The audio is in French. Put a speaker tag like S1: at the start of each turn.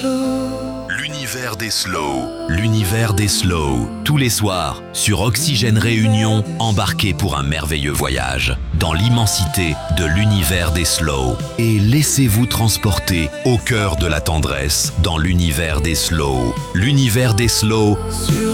S1: L'univers des slow. L'univers des slow. Tous les soirs, sur Oxygène Réunion, embarquez pour un merveilleux voyage dans l'immensité de l'univers des slow. Et laissez-vous transporter au cœur de la tendresse dans l'univers des slow. L'univers des slow.